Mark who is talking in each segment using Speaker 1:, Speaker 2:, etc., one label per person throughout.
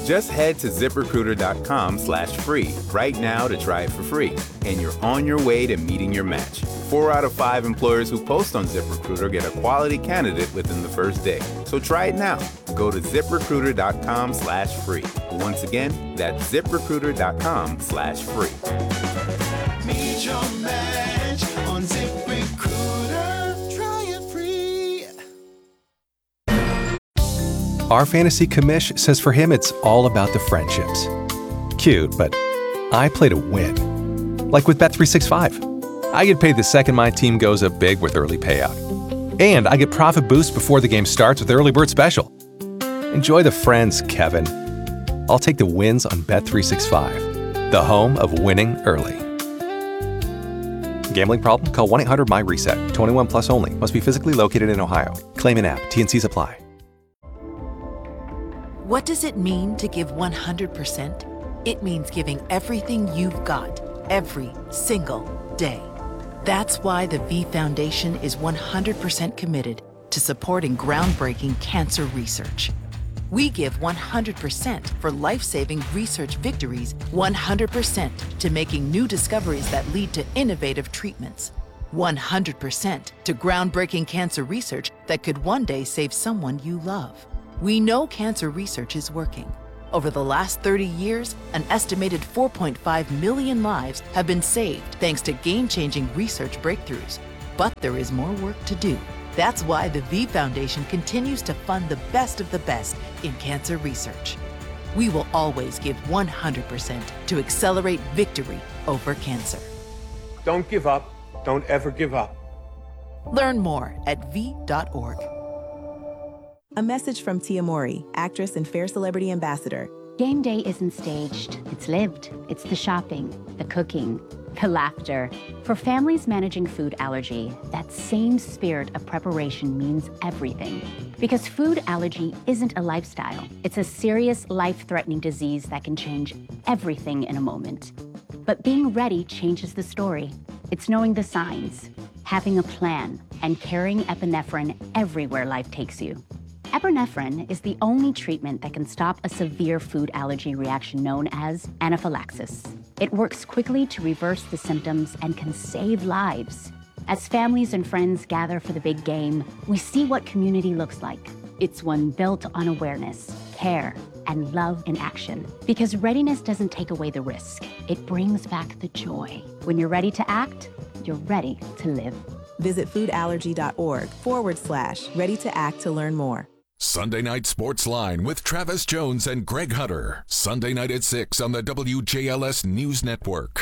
Speaker 1: Just head to ZipRecruiter.com/free right now to try it for free, and you're on your way to meeting your match. 4 out of 5 employers who post on ZipRecruiter get a quality candidate within the first day. So try it now. Go to ZipRecruiter.com/free. Once again, that's ZipRecruiter.com/free.
Speaker 2: Meet your match on ZipRecruiter. Try it free.
Speaker 3: Our fantasy commish says for him it's all about the friendships. Cute, but I play to win. Like with Bet365. I get paid the second my team goes up big with early payout. And I get profit boost before the game starts with Early Bird Special. Enjoy the friends, Kevin. I'll take the wins on Bet365, the home of winning early. Gambling problem? Call 1-800-MY-RESET. 21 plus only. Must be physically located in Ohio. Claim in app. T&Cs apply.
Speaker 4: What does it mean to give 100%? It means giving everything you've got, every single day. That's why the V Foundation is 100% committed to supporting groundbreaking cancer research. We give 100% for life-saving research victories, 100% to making new discoveries that lead to innovative treatments, 100% to groundbreaking cancer research that could one day save someone you love. We know cancer research is working. Over the last 30 years, an estimated 4.5 million lives have been saved thanks to game-changing research breakthroughs. But there is more work to do. That's why the V Foundation continues to fund the best of the best in cancer research. We will always give 100% to accelerate victory over cancer.
Speaker 5: Don't give up. Don't ever give up.
Speaker 4: Learn more at v.org.
Speaker 6: A message from Tia Mowry, actress and Fair Celebrity Ambassador.
Speaker 7: Game day isn't staged. It's lived. It's the shopping, the cooking, the laughter. For families managing food allergy, that same spirit of preparation means everything. Because food allergy isn't a lifestyle. It's a serious, life-threatening disease that can change everything in a moment. But being ready changes the story. It's knowing the signs, having a plan, and carrying epinephrine everywhere life takes you. Epinephrine is the only treatment that can stop a severe food allergy reaction known as anaphylaxis. It works quickly to reverse the symptoms and can save lives. As families and friends gather for the big game, we see what community looks like. It's one built on awareness, care, and love in action. Because readiness doesn't take away the risk. It brings back the joy. When you're ready to act, you're ready to live.
Speaker 6: Visit foodallergy.org/ready to act to learn more.
Speaker 8: Sunday Night Sports Line with Travis Jones and Greg Hutter. Sunday night at 6 on the WJLS News Network.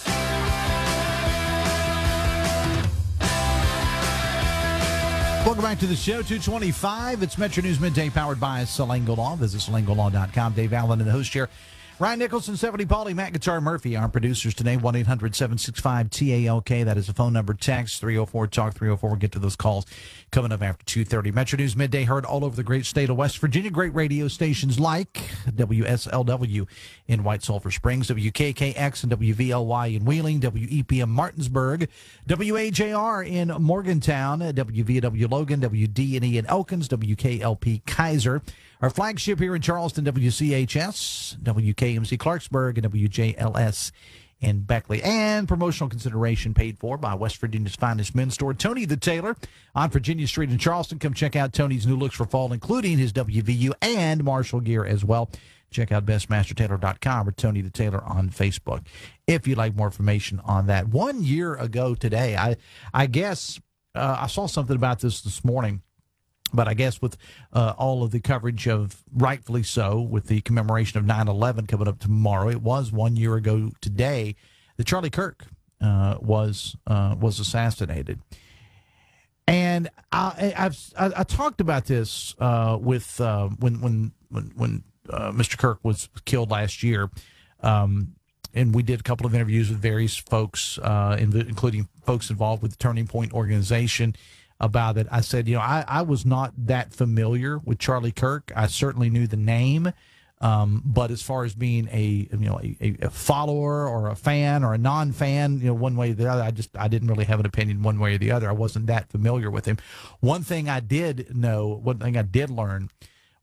Speaker 9: Welcome back to the show, 225. It's Metro News Midday powered by Salango Law. Visit salangolaw.com. Dave Allen in the host chair. Ryan Nicholson, Stephanie Pauly, Matt Guitar Murphy, our producers today. 1-800-765-TALK. That is the phone number. Text 304-TALK 304. We'll get to those calls coming up after 2:30. Metro News Midday heard all over the great state of West Virginia. Great radio stations like WSLW in White Sulphur Springs, WKKX and WVLY in Wheeling, WEPM Martinsburg, WAJR in Morgantown, WVW Logan, WD&E in Elkins, WKLP Kaiser. Our flagship here in Charleston, WCHS, WKMC Clarksburg, and WJLS in Beckley. And promotional consideration paid for by West Virginia's finest men's store, Tony the Tailor, on Virginia Street in Charleston. Come check out Tony's new looks for fall, including his WVU and Marshall gear as well. Check out bestmastertailor.com or Tony the Tailor on Facebook if you'd like more information on that. 1 year ago today, I guess I saw something about this morning. But I guess with all of the coverage of, rightfully so, with the commemoration of 9/11 coming up tomorrow, it was 1 year ago today that Charlie Kirk was assassinated. And I talked about this with when Mr. Kirk was killed last year, and we did a couple of interviews with various folks, including folks involved with the Turning Point organization, about it. I said, I was not that familiar with Charlie Kirk. I certainly knew the name, but as far as being a follower or a fan or a non-fan, one way or the other, I didn't really have an opinion one way or the other. I wasn't that familiar with him. One thing I did learn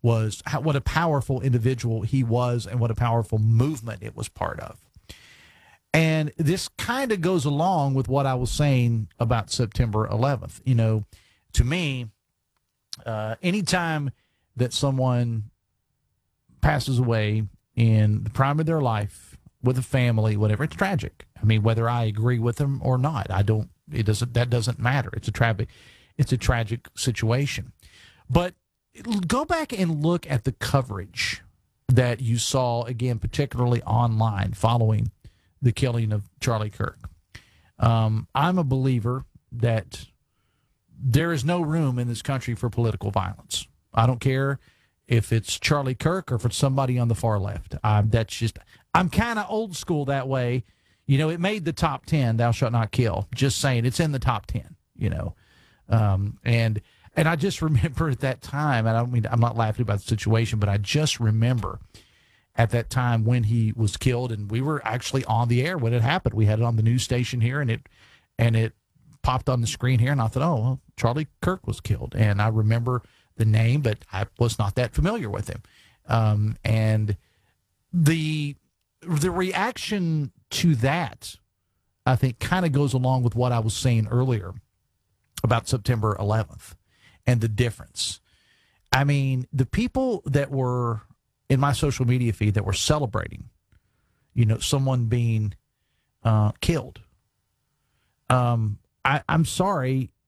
Speaker 9: what a powerful individual he was and what a powerful movement it was part of. And this kind of goes along with what I was saying about September 11th. You know, to me, anytime that someone passes away in the prime of their life with a family, whatever, it's tragic. I mean, whether I agree with them or not, that doesn't matter. It's a tragic situation. But go back and look at the coverage that you saw, again, particularly online following the killing of Charlie Kirk. I'm a believer that there is no room in this country for political violence. I don't care if it's Charlie Kirk or if it's somebody on the far left. I'm kind of old school that way. You know, it made the top 10, Thou Shalt Not Kill. Just saying, it's in the top 10, you know. And I just remember at that time, and I'm not laughing about the situation, but I just remember at that time when he was killed, and we were actually on the air when it happened. We had it on the news station here, and it popped on the screen here, and I thought, oh, well, Charlie Kirk was killed. And I remember the name, but I was not that familiar with him. And the reaction to that, I think, kind of goes along with what I was saying earlier about September 11th and the difference. I mean, the people that were in my social media feed that were celebrating, you know, someone being killed. I'm sorry,